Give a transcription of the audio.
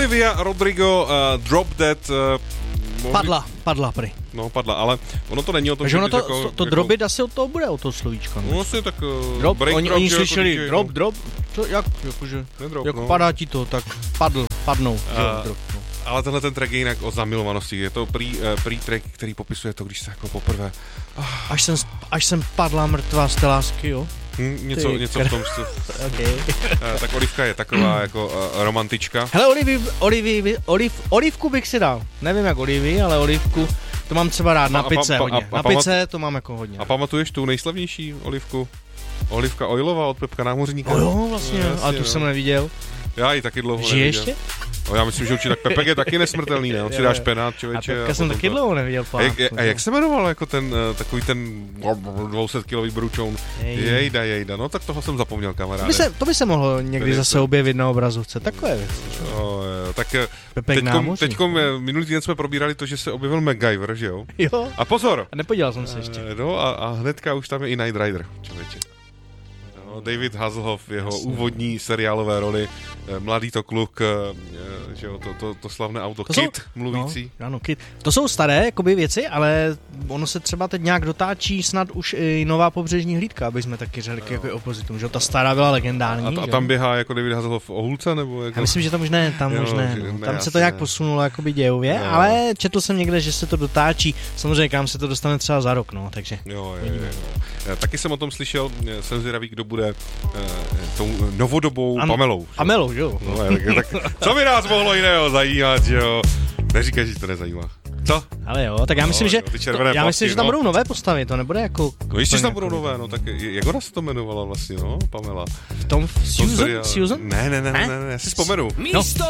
Olivia Rodrigo, Drop Dead. Padla prý. No, padla, ale ono to není o tom, takže ono jako, to drobit asi od toho bude, od toho slovíčka. No asi tak drop, break oni drop, slyšeli jako, drop, to jakože, nedrop, jako no. padá ti to, tak padnou. Drop, no. Ale tenhle ten track je jinak o zamilovanosti, je to prý track, který popisuje to, když se jako poprvé... Až jsem padla mrtvá z té lásky, jo? Něco v tom stylu. Okay. Tak Olivka je taková jako romantička. Hele, olivku bych si dal. Nevím jak olivy, ale olivku to mám třeba rád na pice hodně. Na pice to mám jako hodně. A pamatuješ tu nejslavnější olivku? Olivka Oilová od Pepka Námořníka. Jo, vlastně, ale tu jsem neviděl. Já ji taky dlouho neviděl. Ještě? No, já myslím, že určitě tak Pepek je taky nesmrtelný, ne? On si dá špenát, člověče. A Pepka jsem taky dlouho neviděl. A jak se jmenoval jako ten takový ten 200-kilový bručoun? Jejda, no tak toho jsem zapomněl, kamaráde. To by se mohlo někdy zase objevit na obrazovce, takové věci. Jo, tak teďkom minulý týden jsme probírali to, že se objevil MacGyver, že jo? Jo. A pozor! A nepodíval jsem se ještě. No a hnedka už tam je i Knight Rider, člověče. David Hasselhoff, jeho úvodní seriálové roli, mladý to kluk, že jo, to slavné auto, Kid mluvící. No, ano, Kid. To jsou staré jakoby věci, ale ono se třeba teď nějak dotáčí snad už i nová pobřežní hlídka, aby jsme taky řekli jako opozitum, že ta stará byla legendární. A tam běhá jako David Hasselhoff o hulce, nebo jako... Já myslím, že tam už ne, tam se to nějak posunulo jakoby dějově, ale četl jsem někde, že se to dotáčí, samozřejmě kam se to dostane třeba za rok, no, takže. Jo. Taky jsem o tom slyšel, jsem zvědavý, kdo bude tou novodobou Pamelou. Pamelou, jo. No, tak, co by nás mohlo jiného zajímat, že jo? Neříkej, že to nezajímá. Co? Ale jo, tak já myslím, že že tam budou nové postavy, to nebude jako... No ještě tam budou nové, no tak jak ona se to jmenovala vlastně, no, Pamela? V tom Susan? Ne, já si vzpomenu.